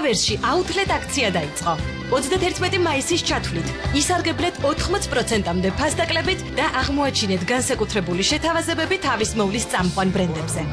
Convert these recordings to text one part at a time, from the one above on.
ავერსში აუთლეტ აქცია დაიწყო. 31 მაისის ჩათვლით ისარგებლეთ 80%-მდე ფასდაკლებით და აღმოაჩინეთ განსაკუთრებული შეთავაზებები თავის მოვლის წამყვან ბრენდებზე.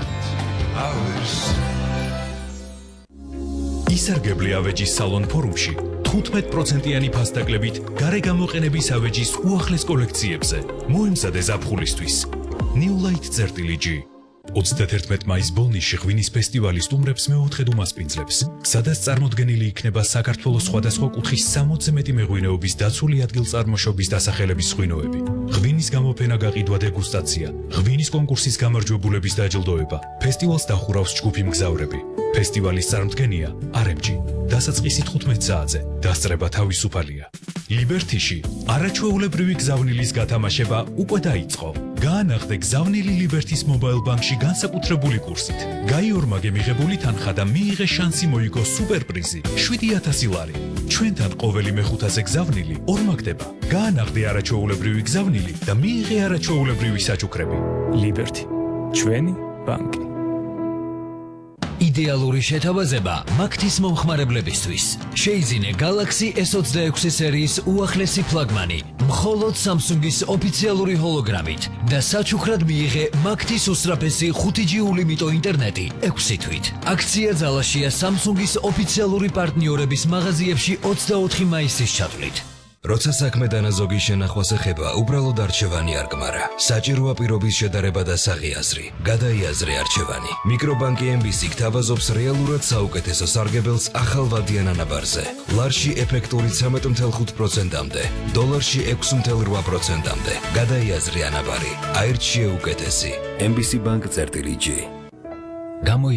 ისარგებლე ავეჯის სალონ ფორუმში 15%-იანი ფასდაკლებით გარე გამოყენების ავეჯის უახლეს კოლექციებზე. მოემზადე ზაფხულისთვის. New Light-G 31 მაის ბოლნისში ღვინის ფესტივალი სტუმრებს მეოთხედ უმასპინძლებს, სადაც წარმოდგენილი იქნება საქართველოს სხვადასხვა კუთხის 60-ზე მეტი მეღვინეობის დაცული ადგილწარმოშობის დასახელების ღვინოები. ღვინის გამოფენა გაყიდვა დეგუსტაცია, ღვინის კონკურსის გამარჯვებულების დაჯილდოება, ფესტივალს დახურავს ჯგუფი მგზავრები. ფესტივალის წარმოდგენია RMG. დასაწყისი 15 საათზე, დასწრება თავისუფალია. ლიბერთიში არაჩვეულებრივი გზავნილის გათამაშება უკვე დაიწყო. გაანახდე გზავნილი ლიბერთის მობაილ ბანკში განსაკუთრებული კურსით. გაიორმაგე მიღებული თანხა და მიიღე შანსი მოიგო სუპერპრიზი 7000 ლარი. ჩვენთან ყოველი მეხუთაზე გზავნილი ორმაგდება. გაანახდე არაჩვეულებრივი გზავნილი და მიიღე არაჩვეულებრივი საჩუქრები. ლიბერთი, ჩვენი ბანკი. იდეალური შეთავაზება მაგთის მომხმარებლებისთვის. შეიძინე Galaxy S26 სერიის უახლესი ფლაგმანი მხოლოდ Samsung-ის ოფიციალური ჰოლოგრამით და საჩუქრად მიიღე მაგთის უსწრაფესი 5G ულიმიტო ინტერნეტი 6 თვით. აქცია ძალაშია Samsung-ის ოფიციალური პარტნიორების მაღაზიებში 24 მაისის ჩათვლით. როცა საქმე დანაზოგი შენახვას ეხება, უბრალოდ არჩევანი არ გმარა. საჭიროა პირობის შედარება და საღი-აზრი. გადაიაზრე არჩევანი. მიკრობანკი MBC გთავაზობს რეალურად საუკეთესო სარგებელს ახალვადიან ანაბარზე. ლარში ეფექტური 13.5%-მდე, დოლარში 6.8%-მდე. გადაიაზრე ანაბარი. აირჩიე უკეთესი. MBC Bank-G